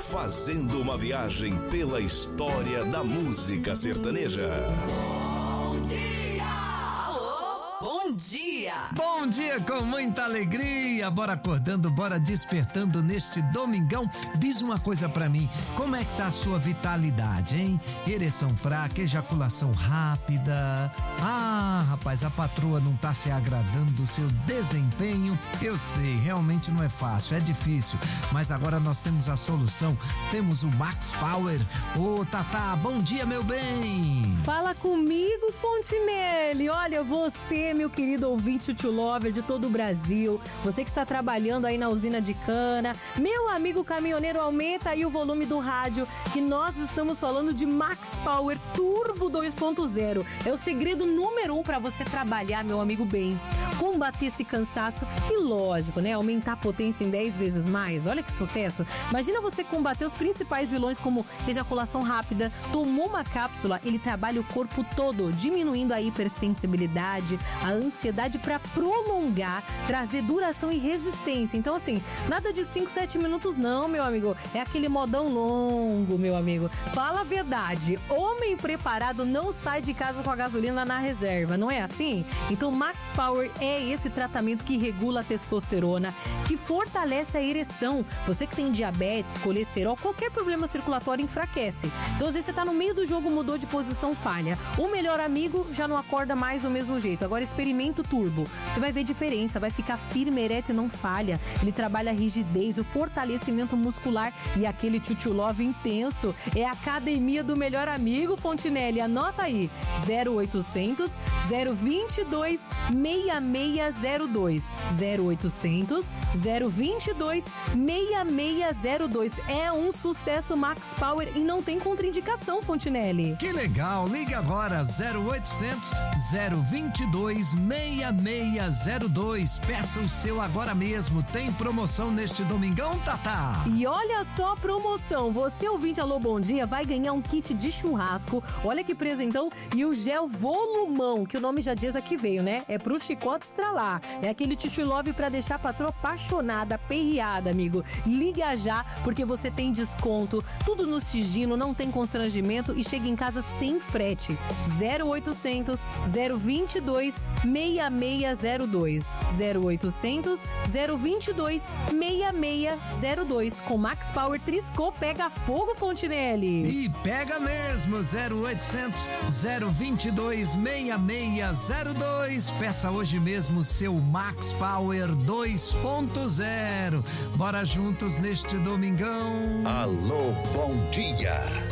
fazendo uma viagem pela história da música sertaneja. Bom dia! Alô? Bom dia! Bom dia com muita alegria, bora acordando, bora despertando neste domingão. Diz uma coisa pra mim, como é que tá a sua vitalidade, hein? Ereção fraca, ejaculação rápida. Ah, rapaz, a patroa não tá se agradando do seu desempenho. Eu sei, realmente não é fácil, é difícil, mas agora nós temos a solução, temos o Max Power. Ô, Tatá, bom dia, meu bem. Fala comigo, Fontinelli. Olha, você, meu querido ouvinte to lover de todo o Brasil, você que está trabalhando aí na usina de cana, meu amigo caminhoneiro, aumenta aí o volume do rádio, que nós estamos falando de Max Power Turbo 2.0. É o segredo número 1 para você trabalhar, meu amigo, bem, combater esse cansaço e, lógico, né, aumentar a potência em 10 vezes mais. Olha que sucesso. Imagina você combater os principais vilões como ejaculação rápida. Tomou uma cápsula, ele trabalha o corpo todo, diminuindo a hipersensibilidade, a ansiedade para prolongar, trazer duração e resistência. Então, assim, nada de 5, 7 minutos não, meu amigo. É aquele modão longo, meu amigo. Fala a verdade, homem preparado não sai de casa com a gasolina na reserva, não é assim? Então, Max Power é esse tratamento que regula a testosterona, que fortalece a ereção. Você que tem diabetes, colesterol, qualquer problema circulatório enfraquece. Então, às vezes você tá no meio do jogo, mudou de posição, falha. O melhor amigo já não acorda mais do mesmo jeito. Agora experimenta o Turbo. Você vai ver diferença, vai ficar firme, ereto e não falha. Ele trabalha a rigidez, o fortalecimento muscular e aquele tchutchu love intenso. É a academia do melhor amigo, Fontinelli. Anota aí, 0800 022 6602. 0800 022 6602. É um sucesso Max Power e não tem contraindicação, Fontinelli. Que legal, ligue agora 0800 022 6602. Peça o seu agora mesmo. Tem promoção neste domingão, Tatá. E olha só a promoção, você ouvinte Alô Bom Dia vai ganhar um kit de churrasco, olha que presentão, e o gel volumão, que o nome já diz aqui veio, né? É pro chicote estralar, é aquele tchutchu love pra deixar a patroa apaixonada, perreada, amigo. Liga já, porque você tem desconto, tudo no sigilo, não tem constrangimento e chega em casa sem frete. 0800 022 6602. 0800 022 6602. Com Max Power Triscô pega fogo, Fontinelli. E pega mesmo, 0800 022 6602. Peça hoje mesmo seu Max Power 2.0. Bora juntos neste domingão. Alô, bom dia!